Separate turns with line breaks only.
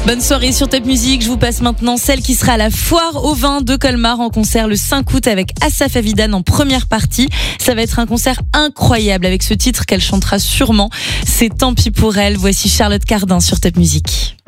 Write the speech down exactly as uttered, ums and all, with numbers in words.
Bonne soirée sur Top Music. Je vous passe maintenant celle qui sera à la Foire au Vin de Colmar en concert le cinq août avec Assaf Avidan en première partie. Ça va être un concert incroyable avec ce titre qu'elle chantera sûrement. C'est Tant pis pour elle. Voici Charlotte Cardin sur Top Music.